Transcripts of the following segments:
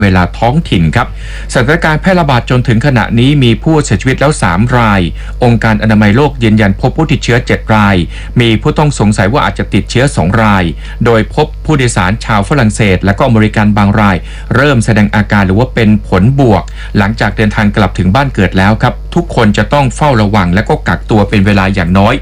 เวลาท้องถิ่นครับสถานการณ์แพร่ระบาดจนถึงขณะนี้มีผู้เสียชีวิตแล้ว3 รายองค์การอนามัยโลกยืนยันพบผู้ติดเชื้อ7 รายมีผู้ต้องสงสัยว่าอาจจะติดเชื้อ2 รายโดยพบผู้โดยสารชาวฝรั่งเศสและก็อเมริกันบางรายเริ่มแสดงอาการหรือว่าเป็นผลบวกหลังจากเดินทางกลับถึงบ้านเกิดแล้วครับทุกคนจะต้องเฝ้าระวังและก็กักตัวเป็นเวลาอย่างน้อย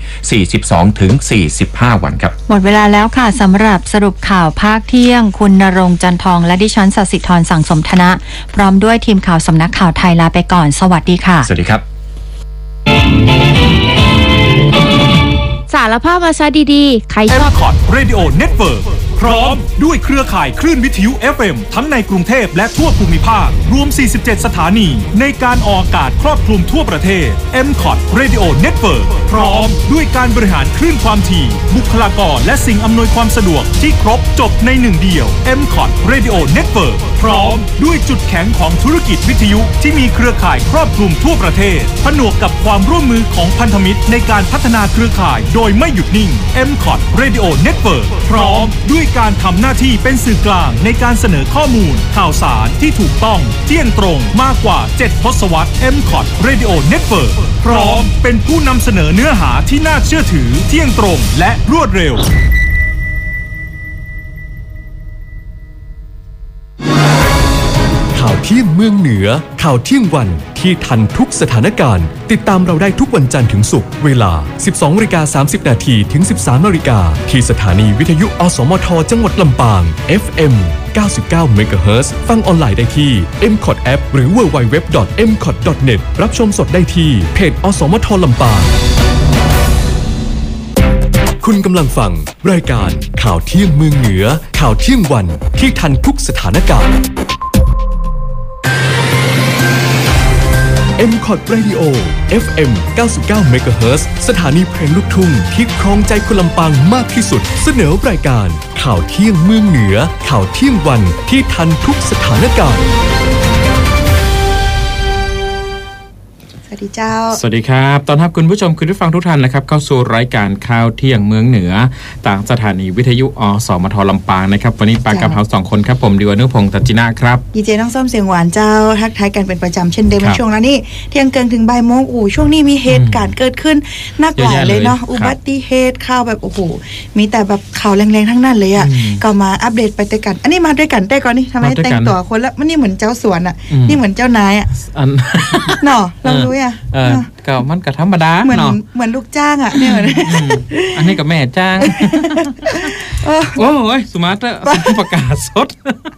42-45 วันครับหมดเวลาแล้วค่ะสำหรับสรุปข่าวภาคเที่ยงคุณณรงค์จันทองและดิฉันศศิธรสั่งสมธนะพร้อมด้วยทีมข่าวสำนักข่าวไทยลาไปก่อนสวัสดีค่ะสวัสดีครับสารภาพวาซาดีๆใครชอบ M-Cot Radio Network พร้อมด้วยเครือข่ายคลื่นวิทยุ FM ทั้งในกรุงเทพและทั่วภูมิภาครวม47สถานีในการออกอากาศครอบคลุมทั่วประเทศ M-Cot Radio Network พร้อมด้วยการบริหารคลื่นความถี่บุคลากรและสิ่งอำนวยความสะดวกที่ครบจบในหนึ่งเดียว M-Cot Radio Network พร้อมด้วยจุดแข็งของธุรกิจวิทยุที่มีเครือข่ายครอบคลุมทั่วประเทศผนวกกับความร่วมมือของพันธมิตรในการพัฒนาเครือข่ายโดยไม่หยุดนิ่ง M-Cot Radio Network พร้อมด้วยการทำหน้าที่เป็นสื่อกลางในการเสนอข้อมูลข่าวสารที่ถูกต้องเที่ยงตรงมากกว่า7 ทศวรรษ M-Cot Radio Network พร้อมเป็นผู้นำเสนอเนื้อหาที่น่าเชื่อถือเที่ยงตรงและรวดเร็วข่าวเที่ยงเมืองเหนือข่าวเที่ยงวันที่ทันทุกสถานการณ์ติดตามเราได้ทุกวันจันทร์ถึงศุกร์เวลา 12:30 น.ถึง 13:00 น.ที่สถานีวิทยุอสมทจังหวัดลำปาง FM 99 MHz ฟังออนไลน์ได้ที่ M-Cot App หรือ www.mcot.net รับชมสดได้ที่เพจอสมทลำปางคุณกำลังฟังรายการข่าวเที่ยงเมืองเหนือข่าวเที่ยงวันที่ทันทุกสถานการณ์M-Cot Radio FM 99 MHz สถานีเพลงลูกทุ่งที่ครองใจคนลำปางมากที่สุดเสนอรายการข่าวเที่ยงเมืองเหนือข่าวเที่ยงวันที่ทันทุกสถานการณ์สวัสดีเจ้าสวัสดีครับตอนรับคุณผู้ชมคุณผู้ฟังทุกท่านนะครับเข้าสู่รายการข่าวเที่ยงเมืองเหนือต่างสถานีวิทยุอสมทลำปางนะครับวันนี้ปากับเฮา2 คนครับผมดิวอนุพงษ์ตัจจินะครับดีเจน้องส้มเสียงหวานเจ้าทักทายกันเป็นประจำเช่นเดิมในช่วงนั้นนี่เที่ยงเกินถึงบ่ายโมงช่วงนี้มีเหตุการณ์เกิดขึ้นนักหลายเลยเนาะอุบัติเหตุข่าวแบบโอ้โหมีแต่แบบข่าวแรงๆทั้งนั้นเลยอ่ะก็มาอัปเดตไปด้วยกันอันนี้มาด้วยกันได้ก่อนนี่ทำไมแต่งตัวคนละมันนี่เหมือนเจ้าสวนอ่ะนี่เหมือนเจ้านายอ่ะเนาะลองดูอ่ะก็มันก็ธรรมดาเนาะเหมือนลูกจ้างอ่ะเนี่ยอันนี้กับแม่จ้างโอ้ยสุมาเตอร์ประกาศสด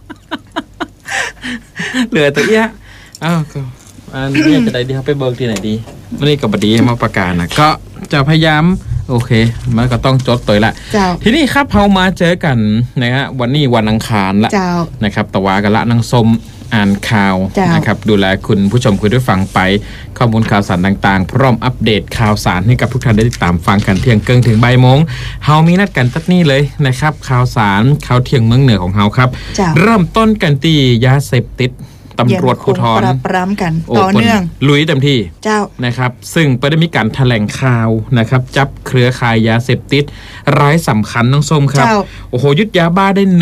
เหลือตัวเอี้ยก็อันนี้จะได้ดีครับไปเบิกที่ไหนดีวันนี้กับบดีมาประกาศนะก็จะพยายามโอเคมันก็ต้องจดตัวละทีนี้ครับเรามาเจอกันนะฮะวันนี้วันอังคารละนะครับตะวากันละนางส้มอ่านข่าวนะครับดูแลคุณผู้ชมคุณผู้ฟังไปข้อมูลข่าวสารต่างๆพร้อมอัปเดตข่าวสารให้กับทุกท่านได้ติดตามฟังกันเที่ยงเกินถึงบ่ายโมงเฮามีนัดกันตัดนี่เลยนะครับข่าวสารข่าวเที่ยงเมืองเหนือของเฮาครับเริ่มต้นกันที่ยาเสพติดตำรวจภูธรปราบกันต่อเนื่องลุยเต็มที่นะครับซึ่งไปได้มีการแถลงข่าวนะครับจับเครือข่ายยาเสพติดรายสำคัญน้องส้มครับโอ้โหยึดยาบ้าได้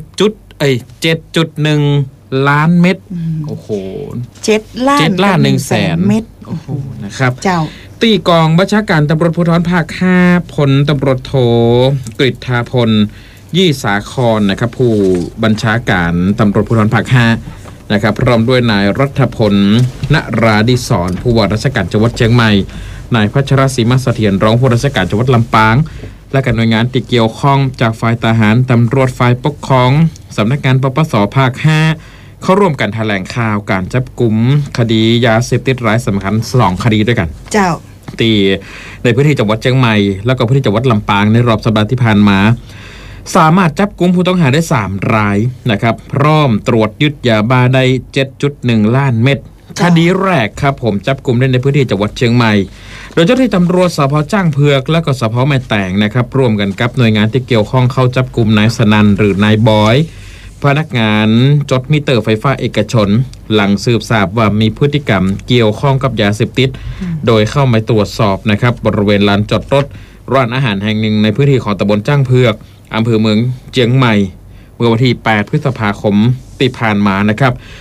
7.1 ล้านเม็ดโอ้โห 7 ล้าน1 แสนเม็ดโอ้โหนะครับตีกองบัญชาการตำรวจภูธรภาค5พลตำรวจโทกฤษฎาพลยี่สาครนะครับผู้บัญชาการตำรวจภูธรภาค5นะครับพร้อมด้วยนายรัฐพลณราดิศรผู้ว่าราชการจังหวัดเชียงใหม่นายพัชรศรีมาเสถียรรองผู้ว่าราชการจังหวัดลำปางและกับหน่วยงานที่เกี่ยวข้องจากฝ่ายทหารตำรวจฝ่ายปกครองสำนักงานปปส.ภาค5เข้าร่วมกันแถลงข่าวการจับกุมคดียาเสพติดรายสำคัญ2 คดีด้วยกันตีในพื้นที่จังหวัดเชียงใหม่แล้วก็พื้นที่จังหวัดลำปางในรอบสัปดาห์ที่ผ่านมาสามารถจับกุมผู้ต้องหาได้3 รายนะครับพร้อมตรวจยึดยาบ้าได้ 7.1 ล้านเม็ดคดีแรกครับผมจับกุมได้ในพื้นที่จังหวัดเชียงใหม่โดยเจ้าหน้าที่ตำรวจสภ.จ้างเผือกและก็สภ.แม่แตงนะครับร่วมกันกับหน่วยงานที่เกี่ยวข้องเข้าจับกุมนายสนันหรือนายบอยพนักงานจดมิเตอร์ไฟฟ้าเอกชนหลังสืบทราบว่ามีพฤติกรรมเกี่ยวข้องกับยาเสพติดโดยเข้ามาตรวจสอบนะครับบริเวณลานจอดรถร้านอาหารแห่งหนึ่งในพื้นที่ของตำบลจ้างเผือกอำเภอเมืองเชียงใหม่เมื่อวันที่8 พฤษภาคมที่ผ่านมานะครับ